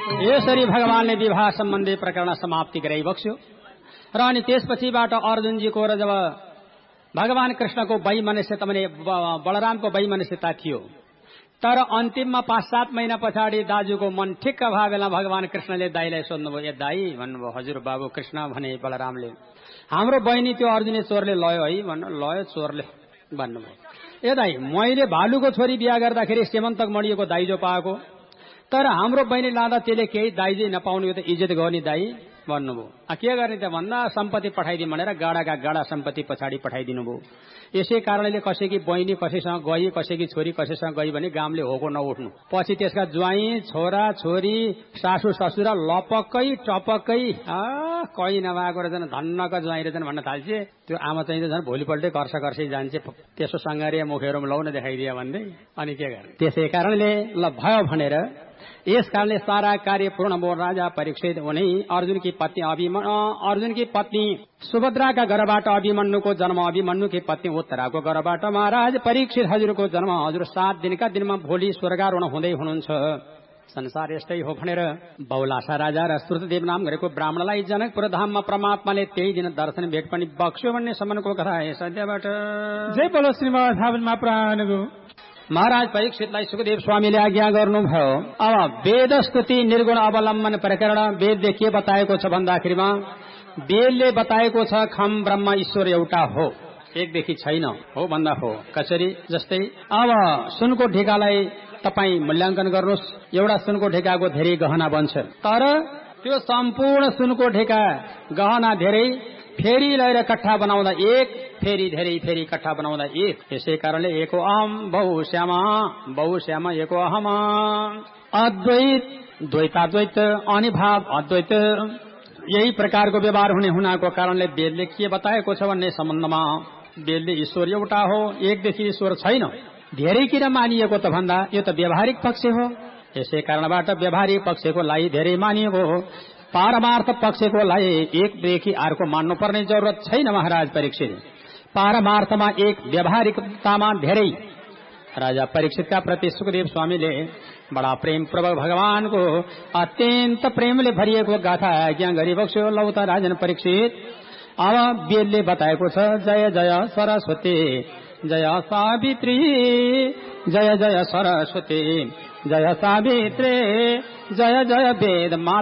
यसरी भगवानले विवाह सम्बन्धी प्रकरण समाप्ति गराइबक्स्यो र अनि त्यसपछिबाट अर्जुनजीको र जब भगवान कृष्णको वैमनस्यता भने बलरामको वैमनस्यता थियो, तर अन्तिममा 5-7 महिना पछाडि दाजुको मन ठिक्क भए बेला भगवान कृष्णले दाईलाई सोध्नुभयो, ए दाई भन्नुभयो, हजुर बाबु कृष्ण भने बलरामले, हाम्रो बहिनी त्यो अर्जुनले चोरले लयो है भन्नु, लयो चोरले भन्नुभयो। ए दाई मैले भालुको छोरी बिहा गर्दाखेरि सेमन्तक मडिएको दाइजो पाएको, तर हाम्रो बहिनी लाँदा त्यसले केही दाइजै नपाउने, यो त इज्जत गर्ने दाई भन्नुभयो। के गर्ने त भन्दा सम्पत्ति पठाइदिउँ भनेर गाडाका गाडा सम्पत्ति पछाडि पठाइदिनु भयो। यसै कारणले कसैकी बहिनी कसैसँग गई, कसैकी छोरी कसैसँग गई भने गामले होको नउठ्नु, पछि त्यसका ज्वाइँ छोरा छोरी सासू ससुरा लपक्कै टपक्कै कही नभएको रहेछन्, धन्नका ज्वाइँ रहेछन् भन्न थाल्छे। त्यो आमा चाहिँ झन् भोलिपल्टै कर्सै जान्छे, त्यसो सङ्गारिया मुखेर लौन देखाइदिए भन्दै, अनि के गर्ने। त्यसै कारणले ल भयो भनेर यस कारणले सारा कार्य पूर्ण भयो। राजा परीक्षित उनी अर्जुनकी पत्नी सुभद्राका घरबाट अभिमन्युको जन्म, अभिमन्युकी पत्नी उत्तराको घरबाट महाराज परीक्षित हजुरको जन्म। हजुर 7 दिनका दिनमा भोलि स्वर्गारोहण हुँदै हुनुहुन्छ। संसार यस्तै हो भनेर बहुलासा राजा र श्रुतदेव नाम गरेको ब्राह्मणलाई जनकपुर धाममा परमात्माले त्यही दिन दर्शन भेट पनि बक्स्यो भन्ने सम्मको कथा यस अध्यायबाट। जय बोलो श्रीमद् भागवत महापुराणको। महाराज परीक्षितलाई सुखदेव स्वामीले आज्ञा गर्नुभयो, अब वेद स्तुति निर्गुण अवलम्बन प्रकरण वेदले के बताएको छ भन्दाखेरिमा वेदले बताएको छ खम ब्रह्म ईश्वर एउटा हो, एकदेखि छैन, हो भन्दा हो। कसरी जस्तै अब सुनको ढेकालाई तपाईँ मूल्याङ्कन गर्नुहोस्, एउटा सुनको ढेकाको धेरै गहना बन्छ, तर त्यो सम्पूर्ण सुनको ढेका गहना धेरै फेरि लगेर कट्ठा बनाउँदा एक, फेरि धेरै फेरि कट्ठा बनाउँदा एक। यसै कारणले एको अहम बहुश्यामा एको अहम, अद्वैत द्वैताद्वैत अनिभाव अद्वैत, यही प्रकारको व्यवहार हुनाको कारणले वेदले के बताएको छ भन्ने सम्बन्धमा वेदले ईश्वर एउटा हो, एकदेखि ईश्वर छैन, धेरै किन मानिएको त भन्दा यो त व्यावहारिक पक्ष हो। यसै कारणबाट व्यावहारिक पक्षको लागि धेरै मानिएको हो, पारमार्थ पक्षको लागि एकदेखि अर्को मान्नुपर्ने जरुरत छैन। महाराज परीक्षित पारमार्थमा एक, व्यावहारिकतामा धेरै। राजा परीक्षितका प्रति सुखदेव स्वामीले बडा प्रेम पूर्वक भगवानको अत्यन्त प्रेमले भरिएको गाथा ज्ञान गरिबक्स्यो। लौ त राजन परीक्षित, अब वेदले बताएको छ जय जय सरस्वती जय सावित्री, जय जय सरस्वती जय सावित्री, जय जय वेद माता।